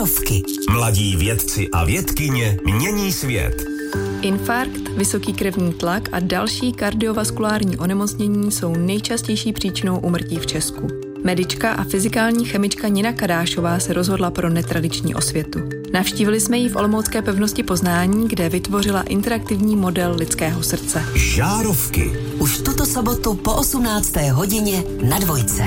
Mladí vědci a vědkyně mění svět. Infarkt, vysoký krevní tlak a další kardiovaskulární onemocnění jsou nejčastější příčinou úmrtí v Česku. Medička a fyzikální chemička Nina Kadášová se rozhodla pro netradiční osvětu. Navštívili jsme ji v olomoucké pevnosti Poznání, kde vytvořila interaktivní model lidského srdce. Žárovky. Už tuto sobotu po 18. hodině na Dvojce.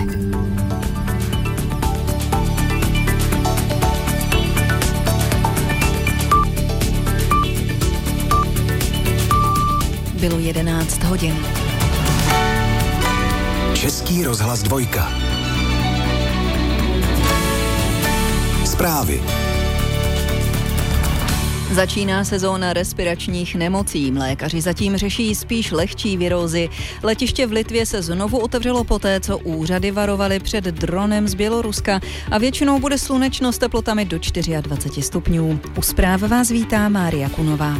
Bylo 11 hodin. Český rozhlas Dvojka. Zprávy. Začíná sezóna respiračních nemocí. Lékaři zatím řeší spíš lehčí virózy. Letiště v Litvě se znovu otevřelo poté, co úřady varovaly před dronem z Běloruska a většinou bude slunečno s teplotami do 24 stupňů. U zpráv vás vítá Mária Kunová.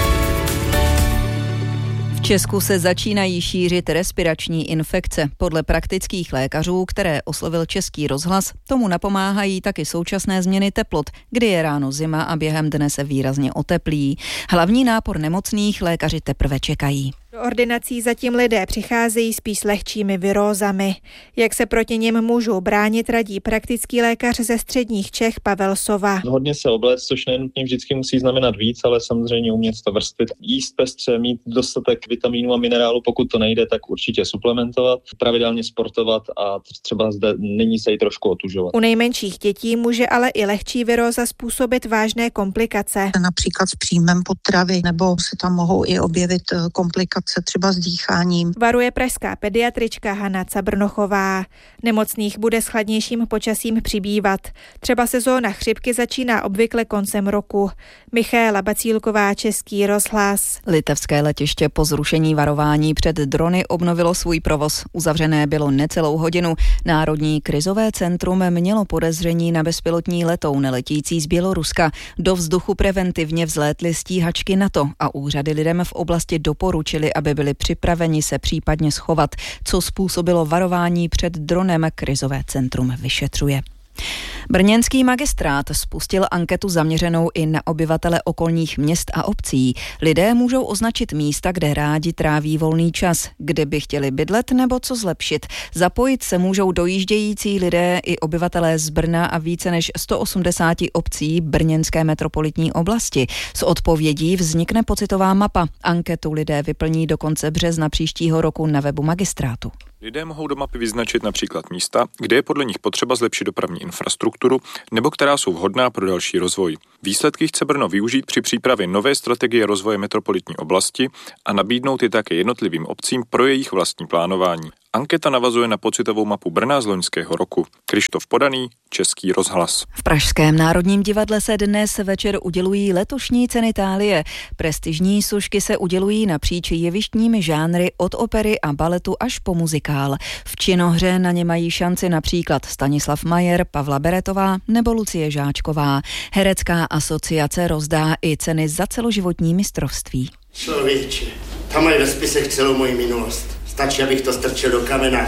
V Česku se začínají šířit respirační infekce. Podle praktických lékařů, které oslovil Český rozhlas, tomu napomáhají taky současné změny teplot, kdy je ráno zima a během dne se výrazně oteplí. Hlavní nápor nemocných lékaři teprve čekají. Do ordinací zatím lidé přicházejí spíš s lehčími virózami. Jak se proti nim můžou bránit, radí praktický lékař ze středních Čech Pavel Sova. Hodně se obléct, což nenutně vždycky musí znamenat víc, ale samozřejmě umět to vrstvit. Jíst pestře, mít dostatek vitamínů a minerálu, pokud to nejde, tak určitě suplementovat, pravidelně sportovat a třeba zde nyní se jí trošku otužovat. U nejmenších dětí může ale i lehčí viróza způsobit vážné komplikace. Například s příjmem potravy, nebo se tam mohou i objevit komplikace třeba s dýcháním. Varuje pražská pediatrička Hana Cabrnochová. Nemocných bude s chladnějším počasím přibývat. Třeba sezóna chřipky začíná obvykle koncem roku. Michaela Bacílková, Český rozhlas. Litevské letiště po zrušení varování před drony obnovilo svůj provoz. Uzavřené bylo necelou hodinu. Národní krizové centrum mělo podezření na bezpilotní letoun letící z Běloruska. Do vzduchu preventivně vzlétly stíhačky NATO a úřady lidem v oblasti doporučili, aby byli připraveni se případně schovat. Co způsobilo varování před dronem, krizové centrum vyšetřuje. Brněnský magistrát spustil anketu zaměřenou i na obyvatele okolních měst a obcí. Lidé můžou označit místa, kde rádi tráví volný čas, kde by chtěli bydlet nebo co zlepšit. Zapojit se můžou dojíždějící lidé i obyvatelé z Brna a více než 180 obcí brněnské metropolitní oblasti. Z odpovědí vznikne pocitová mapa. Anketu lidé vyplní do konce března příštího roku na webu magistrátu. Lidé mohou do mapy vyznačit například místa, kde je podle nich potřeba zlepšit dopravní infrastrukturu nebo která jsou vhodná pro další rozvoj. Výsledky chce Brno využít při přípravě nové strategie rozvoje metropolitní oblasti a nabídnout je také jednotlivým obcím pro jejich vlastní plánování. Anketa navazuje na pocitovou mapu Brna z loňského roku. Krištof Podaný, Český rozhlas. V Pražském národním divadle se dnes večer udělují letošní ceny Thálie. Prestižní sošky se udělují napříč jevištními žánry od opery a baletu až po muzikál. V činohře na ně mají šanci například Stanislav Majer, Pavla Beretová nebo Lucie Žáčková. Herecká asociace rozdá i ceny za celoživotní mistrovství. Člověče, tam mají ve spisech celou moji minulost. Stačí, abych to strčil do kamena.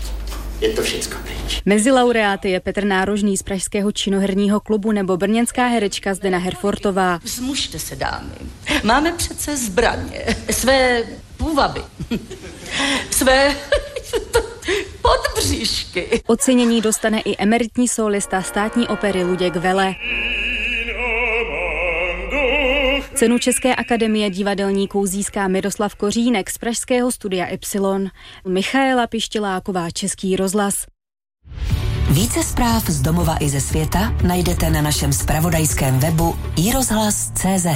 Je to všecko pryč. Mezi laureáty je Petr Nárožný z pražského činoherního klubu nebo brněnská herečka Zdena Herfortová. Vzmužte se, dámy. Máme přece zbraně. Své půvaby. Své podbříšky. Ocenění dostane i emeritní solista státní opery Luděk Vele. Cenu České akademie divadelníků získá Miroslav Kořínek z pražského studia Y. Michaela Pištěláková, Český rozhlas. Více zpráv z domova i ze světa najdete na našem zpravodajském webu iRozhlas.cz.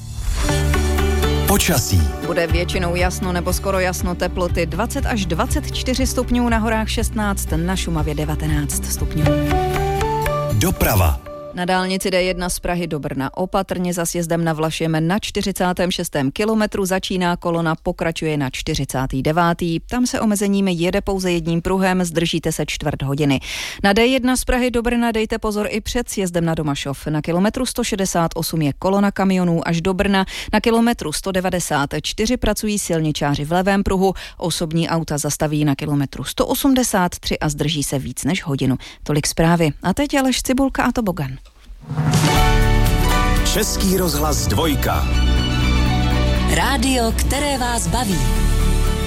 Počasí. Bude většinou jasno nebo skoro jasno, teploty 20 až 24 stupňů, na horách 16, na Šumavě 19 stupňů. Doprava. Na dálnici D1 z Prahy do Brna opatrně za sjezdem na Vlašem na 46. kilometru začíná kolona, pokračuje na 49. Tam se omezením jede pouze jedním pruhem, zdržíte se čtvrt hodiny. Na D1 z Prahy do Brna dejte pozor i před sjezdem na Domašov. Na kilometru 168 je kolona kamionů až do Brna, na kilometru 194 pracují silničáři v levém pruhu, osobní auta zastaví na kilometru 183 a zdrží se víc než hodinu. Tolik zprávy. A teď Aleš Cibulka a Tobogan. Český rozhlas 2. Rádio, které vás baví.